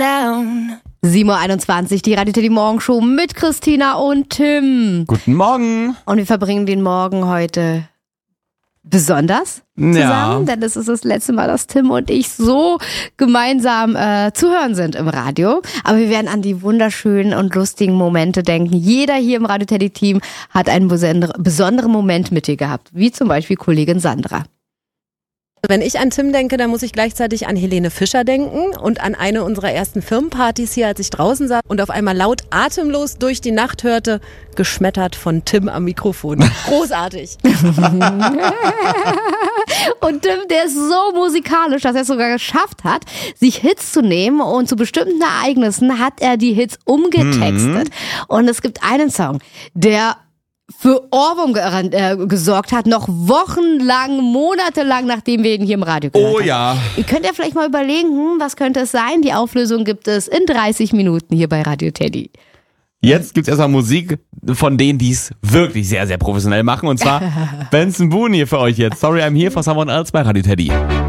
down. 7.21 Uhr, die Radio Teddy Morgenshow mit Christina und Tim. Guten Morgen. Und wir verbringen den Morgen heute besonders zusammen, denn es ist das letzte Mal, dass Tim und ich so gemeinsam zu hören sind im Radio. Aber wir werden an die wunderschönen und lustigen Momente denken. Jeder hier im Radio Teddy Team hat einen besonderen Moment mit dir gehabt, wie zum Beispiel Kollegin Sandra. Wenn ich an Tim denke, dann muss ich gleichzeitig an Helene Fischer denken und an eine unserer ersten Firmenpartys hier, als ich draußen saß und auf einmal laut atemlos durch die Nacht hörte, geschmettert von Tim am Mikrofon. Großartig. Und Tim, der ist so musikalisch, dass er es sogar geschafft hat, sich Hits zu nehmen, und zu bestimmten Ereignissen hat er die Hits umgetextet. Und es gibt einen Song, der für Ohrwurm gesorgt hat, noch wochenlang, monatelang, nachdem wir ihn hier im Radio gehört haben. Oh ja. Ihr könnt ja vielleicht mal überlegen, was könnte es sein? Die Auflösung gibt es in 30 Minuten hier bei Radio Teddy. Jetzt gibt's erstmal Musik von denen, die es wirklich sehr, sehr professionell machen. Und zwar Benson Boone hier für euch jetzt. Sorry, I'm here for someone else bei Radio Teddy.